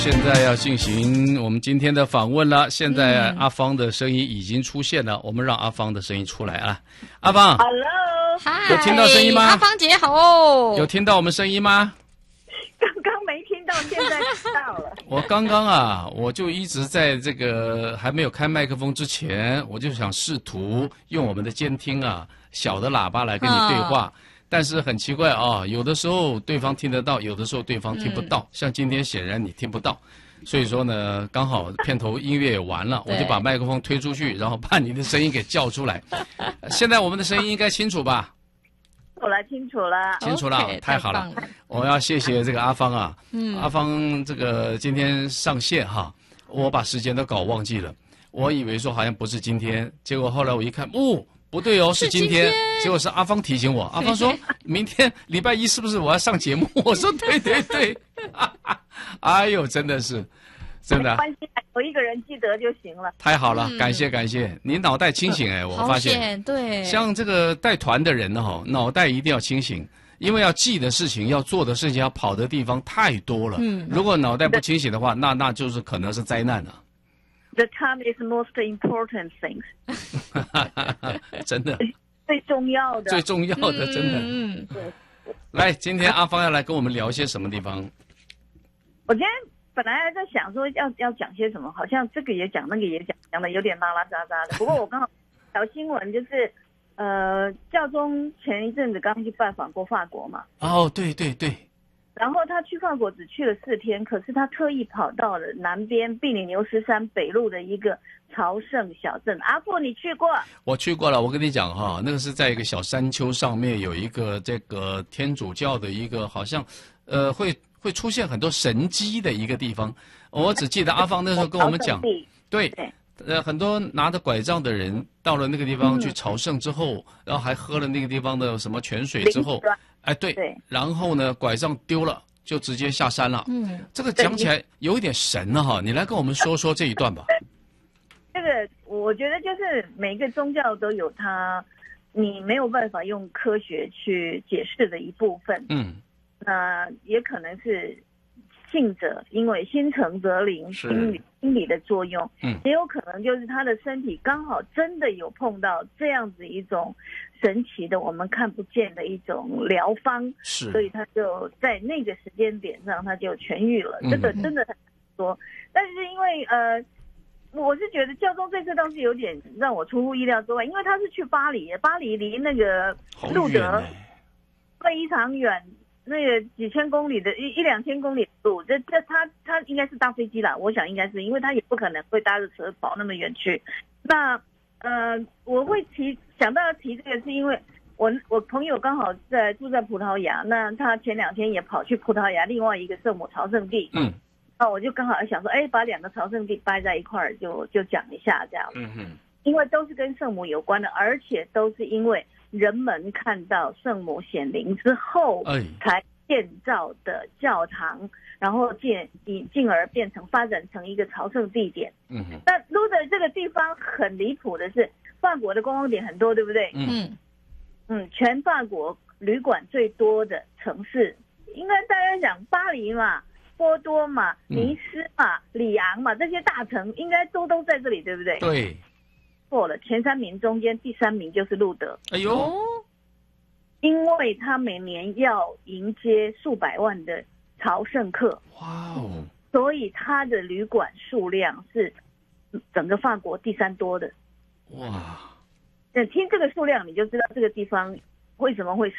现在要进行我们今天的访问了。现在阿芳的声音已经出现了，我们让阿芳的声音出来啊。阿芳 ，Hello， 嗨， 有听到声音吗？ 阿芳姐好哦。 有听到我们声音吗？ 刚刚没听到，现在听到了。 我刚刚啊，我就一直在这个还没有开麦克风之前，我就想试图用我们的监听啊，小的喇叭来跟你对话。但是很奇怪啊，有的时候对方听得到，有的时候对方听不到。像今天显然你听不到，所以说呢，刚好片头音乐也完了，我就把麦克风推出去，然后把你的声音给叫出来。现在我们的声音应该清楚吧？ 清楚了， 清楚了， OK， 太好了！我要谢谢这个阿芳啊，阿芳这个今天上线哈，我把时间都搞忘记了，我以为说好像不是今天，结果后来我一看，不对哦，是今天，结果是阿芳提醒我，阿芳说明天礼拜一是不是我要上节目？我说对，哎呦，真的是，真的， 没关系，有一个人记得就行了。 太好了，感谢，你脑袋清醒哎，我发现， 对， 像这个带团的人呢，脑袋一定要清醒。因为要记的事情、要做的事情、要跑的地方太多了。如果脑袋不清醒的话，那就是可能是灾难了。 The time is most important things 。 真的。 最重要的。 最重要的，真的。来，今天阿芳要来跟我们聊些什么地方？ 我今天本来还在想说要讲些什么，好像这个也讲，那个也讲，讲的有点拉拉杂杂的。不过我刚好小新闻就是。教宗前一阵子刚去拜访过法国嘛。 哦，对。 然后他去法国只去了4天，可是他特意跑到了南边比利牛斯山北路的一个朝圣小镇。阿富，你去过？ 我去过了，我跟你讲哈，那个是在一个小山丘上面有一个这个天主教的一个好像，会出现很多神迹的一个地方。我只记得阿芳那时候跟我们讲，对。很多拿着拐杖的人到了那个地方去朝圣之后，然后还喝了那个地方的什么泉水之后，哎对，然后呢拐杖丢了，就直接下山了。这个讲起来有一点神了哈，你来跟我们说说这一段吧。 这个我觉得就是每个宗教都有它，你没有办法用科学去解释的一部分。那也可能是。信者因为心诚则灵，心理的作用，也有可能就是他的身体刚好真的有碰到这样子一种神奇的我们看不见的一种疗方，所以他就在那个时间点上他就痊愈了。这个真的很难说，但是因为我是觉得教宗这次倒是有点让我出乎意料之外，因为他是去巴黎，巴黎离那个路德非常远。那个几千公里的1-2千公里的路，他应该是搭飞机啦，我想应该是，因为他也不可能会搭着车跑那么远去。那我会想到要提这个，是因为我朋友刚好住在葡萄牙，那他前2天也跑去葡萄牙另外一个圣母朝圣地。那我就刚好想说，把2个朝圣地掰在一块儿，就讲一下这样。因为都是跟圣母有关的，而且都是因为。人们看到圣母显灵之后，才建造的教堂，然后进而发展成一个朝圣地点。但路德这个地方很离谱的是，法国的观光点很多，对不对？全法国旅馆最多的城市，应该大家讲巴黎嘛、波多嘛、尼斯嘛、里昂嘛，这些大城应该都在这里，对不对？ 对。 错了，前3名中间第3名就是路德。 哎呦， 因为他每年要迎接数百万的朝圣客， 哇哦， 所以他的旅馆数量是整个法国第3多的。 哇， 听这个数量你就知道这个地方为什么会